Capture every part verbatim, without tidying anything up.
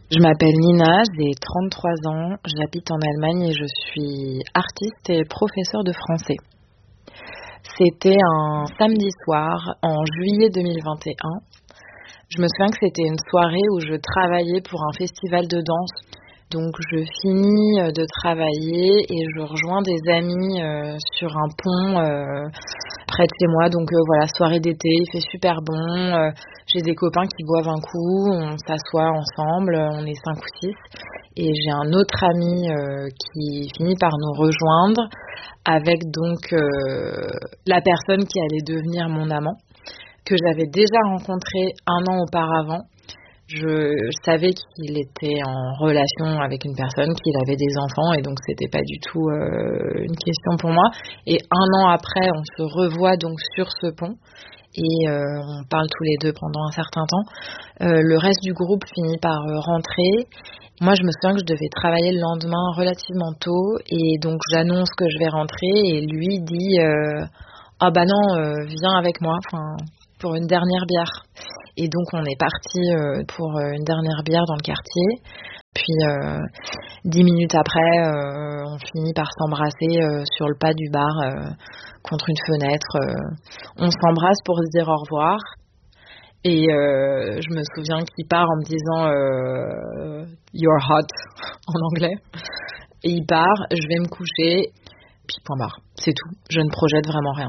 Je m'appelle Nina, j'ai trente-trois ans, j'habite en Allemagne et je suis artiste et professeure de français. C'était un samedi soir en juillet deux mille vingt et un. Je me souviens que c'était une soirée où je travaillais pour un festival de danse. Donc je finis de travailler et je rejoins des amis euh, sur un pont euh, près de chez moi. Donc euh, voilà, soirée d'été, il fait super bon. Euh, j'ai des copains qui boivent un coup, on s'assoit ensemble, on est cinq ou six. Et j'ai un autre ami euh, qui finit par nous rejoindre avec donc euh, la personne qui allait devenir mon amant, que j'avais déjà rencontré un an auparavant. Je, je savais qu'il était en relation avec une personne, qu'il avait des enfants et donc c'était pas du tout euh, une question pour moi. Et un an après, on se revoit donc sur ce pont et euh, on parle tous les deux pendant un certain temps. Euh, le reste du groupe finit par euh, rentrer. Moi, je me souviens que je devais travailler le lendemain relativement tôt et donc j'annonce que je vais rentrer et lui dit euh, ah bah non, euh, viens avec moi, enfin pour une dernière bière. Et donc on est parti euh, pour une dernière bière dans le quartier. Puis euh, dix minutes après, euh, on finit par s'embrasser euh, sur le pas du bar euh, contre une fenêtre. Euh, on s'embrasse pour se dire au revoir. Et euh, je me souviens qu'il part en me disant euh, You're hot en anglais. Et il part, je vais me coucher, puis point barre. C'est tout. Je ne projette vraiment rien.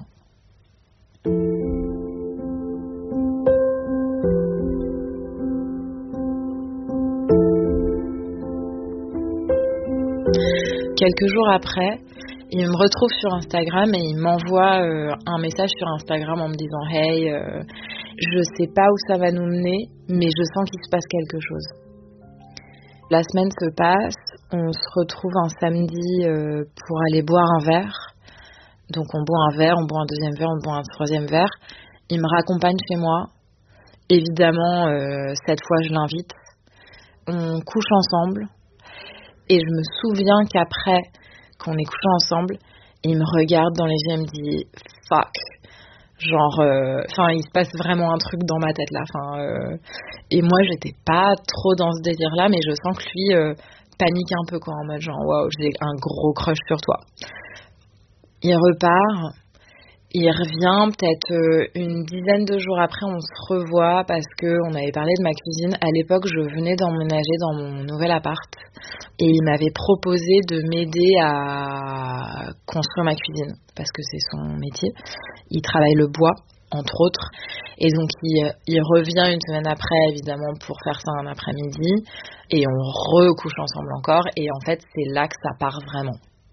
Quelques jours après, il me retrouve sur Instagram et il m'envoie euh, un message sur Instagram en me disant « Hey, euh, je sais pas où ça va nous mener, mais je sens qu'il se passe quelque chose. » La semaine se passe, on se retrouve un samedi euh, pour aller boire un verre. Donc on boit un verre, on boit un deuxième verre, on boit un troisième verre. Il me raccompagne chez moi. Évidemment, euh, cette fois je l'invite. On couche ensemble. Et je me souviens qu'après qu'on ait couché ensemble, il me regarde dans les yeux et me dit « fuck ». Genre, enfin, euh, il se passe vraiment un truc dans ma tête là. Euh, et moi, j'étais pas trop dans ce délire-là, mais je sens que lui euh, panique un peu quoi, en mode genre « waouh, j'ai un gros crush sur toi ». Il repart. Il revient peut-être euh, une dizaine de jours après, on se revoit parce qu'on avait parlé de ma cuisine. À l'époque, je venais d'emménager dans mon nouvel appart et il m'avait proposé de m'aider à construire ma cuisine parce que c'est son métier. Il travaille le bois, entre autres. Et donc, il, il revient une semaine après, évidemment, pour faire ça un après-midi. Et on recouche ensemble encore. Et en fait, c'est là que ça part vraiment.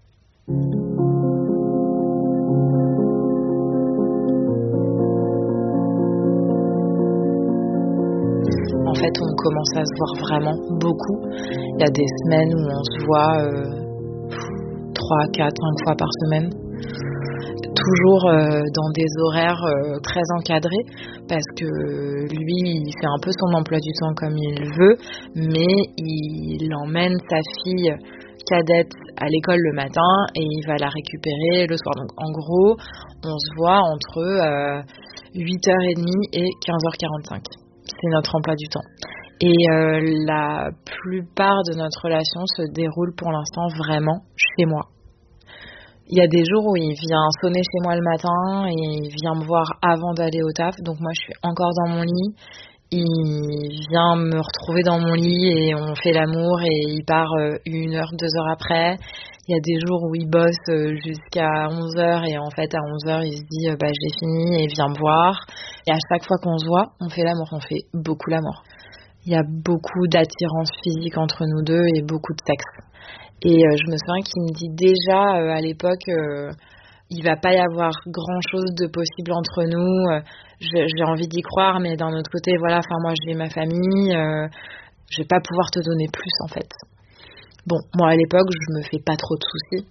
En fait, on commence à se voir vraiment beaucoup. Il y a des semaines où on se voit euh, trois, quatre, cinq fois par semaine. Toujours euh, dans des horaires euh, très encadrés parce que lui, il fait un peu son emploi du temps comme il veut, mais il emmène sa fille cadette à l'école le matin et il va la récupérer le soir. Donc en gros, on se voit entre euh, huit heures trente et quinze heures quarante-cinq. C'est notre emploi du temps. Et euh, la plupart de notre relation se déroule pour l'instant vraiment chez moi. Il y a des jours où il vient sonner chez moi le matin et il vient me voir avant d'aller au taf. Donc moi, je suis encore dans mon lit. Il vient me retrouver dans mon lit et on fait l'amour et il part une heure, deux heures après. Il y a des jours où il bosse jusqu'à onze heures et en fait à onze heures il se dit bah j'ai fini et il vient me voir. Et à chaque fois qu'on se voit, on fait l'amour, on fait beaucoup l'amour. Il y a beaucoup d'attirance physique entre nous deux et beaucoup de sexe. Et euh, je me souviens qu'il me dit déjà euh, à l'époque euh, il va pas y avoir grand chose de possible entre nous. Euh, je, j'ai envie d'y croire, mais d'un autre côté, voilà, enfin moi j'ai ma famille, euh, je vais pas pouvoir te donner plus en fait. Bon, moi à l'époque, je me fais pas trop de soucis.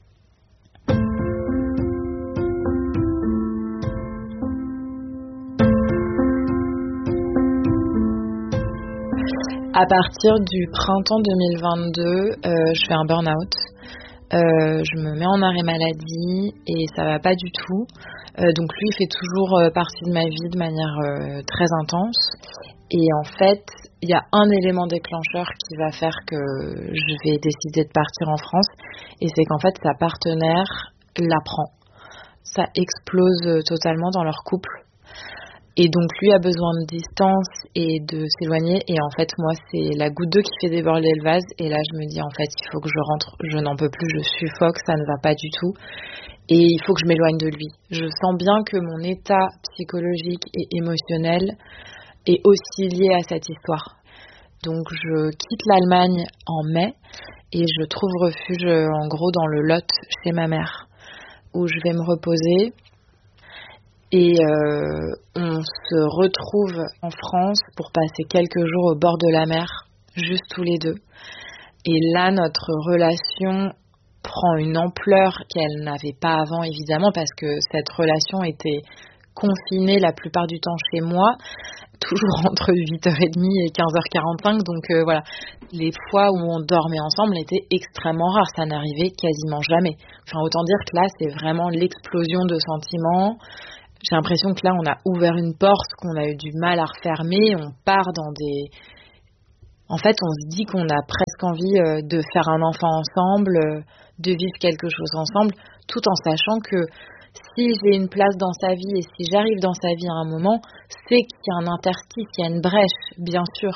À partir du printemps deux mille vingt-deux, euh, je fais un burn-out. Euh, je me mets en arrêt maladie et ça va pas du tout. Euh, donc lui, il fait toujours euh, partie de ma vie de manière euh, très intense. Et en fait, il y a un élément déclencheur qui va faire que je vais décider de partir en France, et c'est qu'en fait, sa partenaire l'apprend. Ça explose totalement dans leur couple. Et donc, lui a besoin de distance et de s'éloigner. Et en fait, moi, c'est la goutte d'eau qui fait déborder le vase. Et là, je me dis, en fait, il faut que je rentre. Je n'en peux plus, je suffoque, ça ne va pas du tout. Et il faut que je m'éloigne de lui. Je sens bien que mon état psychologique et émotionnel est aussi lié à cette histoire. Donc, je quitte l'Allemagne en mai et je trouve refuge, en gros, dans le Lot, chez ma mère, où je vais me reposer. Et euh, on se retrouve en France pour passer quelques jours au bord de la mer, juste tous les deux. Et là, notre relation prend une ampleur qu'elle n'avait pas avant, évidemment, parce que cette relation était confinée la plupart du temps chez moi, toujours entre huit heures trente et quinze heures quarante-cinq. Donc euh, voilà, les fois où on dormait ensemble étaient extrêmement rares, ça n'arrivait quasiment jamais. Enfin, autant dire que là, c'est vraiment l'explosion de sentiments. J'ai l'impression que là, on a ouvert une porte qu'on a eu du mal à refermer. On part dans des... En fait, on se dit qu'on a presque envie euh, de faire un enfant ensemble, euh, de vivre quelque chose ensemble, tout en sachant que si j'ai une place dans sa vie et si j'arrive dans sa vie à un moment, c'est qu'il y a un interstice, il y a une brèche, bien sûr.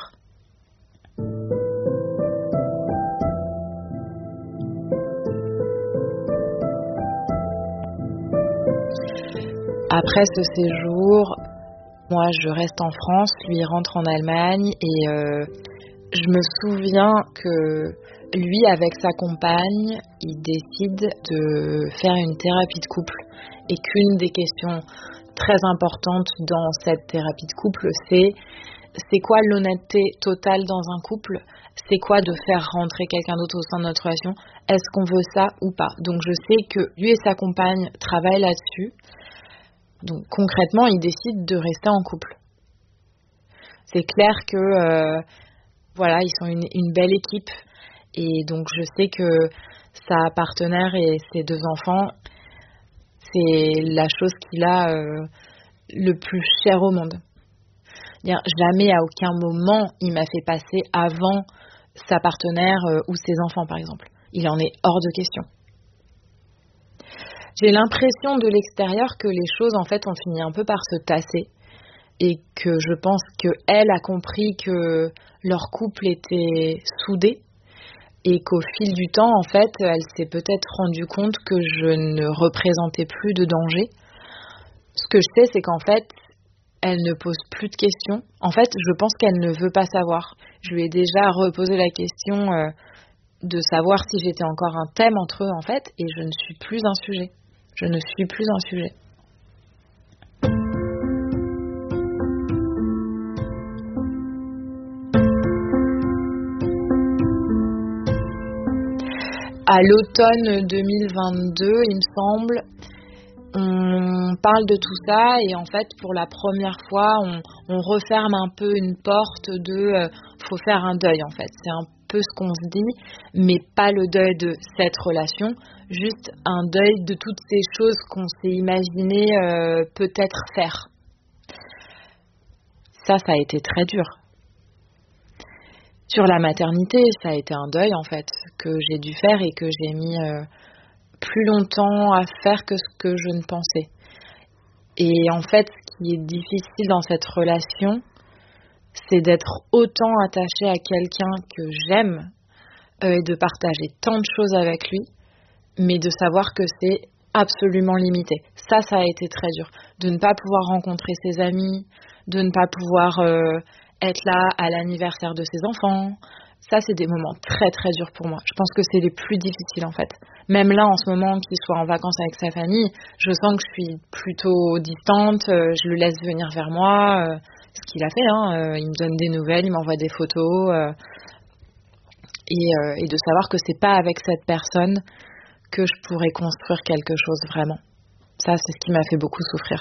Après ce séjour, moi je reste en France, lui rentre en Allemagne et euh, je me souviens que lui, avec sa compagne, il décide de faire une thérapie de couple et qu'une des questions très importantes dans cette thérapie de couple, c'est c'est quoi l'honnêteté totale dans un couple ? C'est quoi de faire rentrer quelqu'un d'autre au sein de notre relation ? Est-ce qu'on veut ça ou pas ? Donc je sais que lui et sa compagne travaillent là-dessus. Donc concrètement, ils décident de rester en couple. C'est clair que euh, voilà, ils sont une, une belle équipe et donc je sais que sa partenaire et ses deux enfants, c'est la chose qu'il a euh, le plus cher au monde. Bien, jamais à aucun moment il m'a fait passer avant sa partenaire euh, ou ses enfants par exemple. Il en est hors de question. J'ai l'impression de l'extérieur que les choses en fait ont fini un peu par se tasser et que je pense qu'elle a compris que leur couple était soudé et qu'au fil du temps en fait elle s'est peut-être rendue compte que je ne représentais plus de danger. Ce que je sais c'est qu'en fait elle ne pose plus de questions. En fait je pense qu'elle ne veut pas savoir. Je lui ai déjà reposé la question euh, de savoir si j'étais encore un thème entre eux en fait et je ne suis plus un sujet. Je ne suis plus un sujet. À l'automne deux mille vingt-deux, il me semble, on parle de tout ça et en fait, pour la première fois, on, on referme un peu une porte de euh, faut faire un deuil en fait. C'est un peu ce qu'on se dit, mais pas le deuil de cette relation, juste un deuil de toutes ces choses qu'on s'est imaginé euh, peut-être faire. Ça, ça a été très dur. Sur la maternité, ça a été un deuil en fait que j'ai dû faire et que j'ai mis euh, plus longtemps à faire que ce que je ne pensais. Et en fait, ce qui est difficile dans cette relation, c'est d'être autant attachée à quelqu'un que j'aime euh, et de partager tant de choses avec lui, mais de savoir que c'est absolument limité. Ça, ça a été très dur. De ne pas pouvoir rencontrer ses amis, de ne pas pouvoir euh, être là à l'anniversaire de ses enfants. Ça, c'est des moments très très durs pour moi. Je pense que c'est les plus difficiles en fait. Même là, en ce moment, qu'il soit en vacances avec sa famille, je sens que je suis plutôt distante, euh, je le laisse venir vers moi, euh, ce qu'il a fait, hein, euh, il me donne des nouvelles, il m'envoie des photos, euh, et, euh, et de savoir que c'est pas avec cette personne que je pourrais construire quelque chose vraiment. Ça, c'est ce qui m'a fait beaucoup souffrir.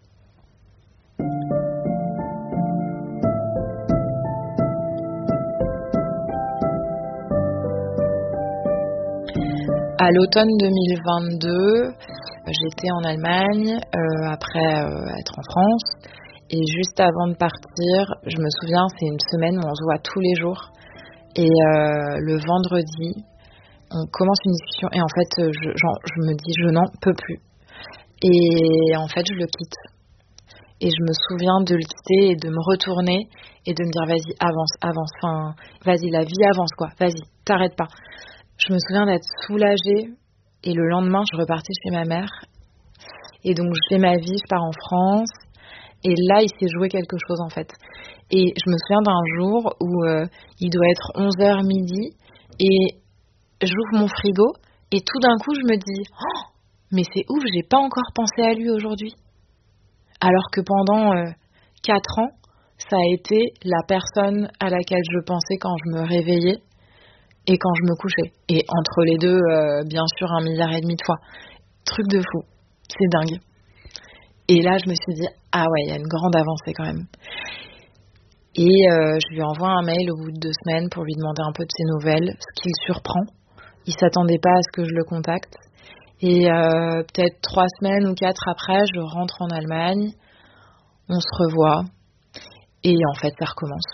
À l'automne deux mille vingt-deux, j'étais en Allemagne, euh, après euh, être en France, Et juste avant de partir, je me souviens, c'est une semaine où on se voit tous les jours. Et euh, le vendredi, on commence une discussion et en fait, je, genre, je me dis, je n'en peux plus. Et en fait, je le quitte. Et je me souviens de le quitter et de me retourner et de me dire, vas-y, avance, avance. Enfin, vas-y, la vie avance, quoi. Vas-y, t'arrêtes pas. Je me souviens d'être soulagée. Et le lendemain, je repartais chez ma mère. Et donc, je fais ma vie, je pars en France. Et là, il s'est joué quelque chose, en fait. Et je me souviens d'un jour où euh, il doit être onze heures midi. Et j'ouvre mon frigo. Et tout d'un coup, je me dis, oh, mais c'est ouf, j'ai pas encore pensé à lui aujourd'hui. Alors que pendant euh, quatre ans, ça a été la personne à laquelle je pensais quand je me réveillais et quand je me couchais. Et entre les deux, euh, bien sûr, un milliard et demi de fois. Truc de fou. C'est dingue. Et là, je me suis dit, ah ouais, il y a une grande avancée quand même. Et euh, je lui envoie un mail au bout de deux semaines pour lui demander un peu de ses nouvelles, ce qui le surprend. Il s'attendait pas à ce que je le contacte. Et euh, peut-être trois semaines ou quatre après, je rentre en Allemagne, on se revoit, et en fait, ça recommence.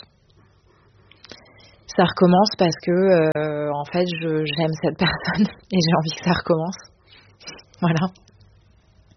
Ça recommence parce que, euh, en fait, je, j'aime cette personne et j'ai envie que ça recommence. Voilà.